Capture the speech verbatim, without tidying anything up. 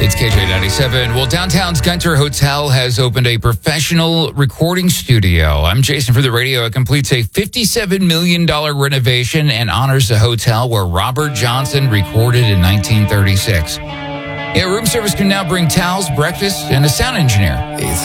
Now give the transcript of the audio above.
It's K J ninety-seven. Well, downtown's Gunter Hotel has opened a professional recording studio. I'm Jason for the radio. It completes a fifty-seven million dollars renovation and honors the hotel where Robert Johnson recorded in nineteen thirty-six. Yeah, room service can now bring towels, breakfast, and a sound engineer.